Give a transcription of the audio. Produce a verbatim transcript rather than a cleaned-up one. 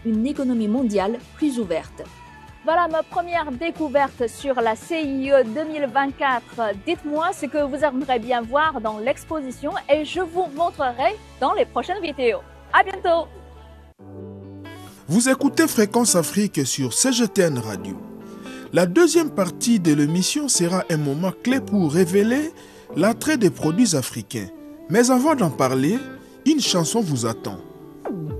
une économie mondiale plus ouverte. Voilà ma première découverte sur la C I E deux mille vingt-quatre. Dites-moi ce que vous aimeriez bien voir dans l'exposition et je vous montrerai dans les prochaines vidéos. À bientôt! Vous écoutez Fréquence Afrique sur C G T N Radio. La deuxième partie de l'émission sera un moment clé pour révéler l'attrait des produits africains. Mais avant d'en parler, une chanson vous attend.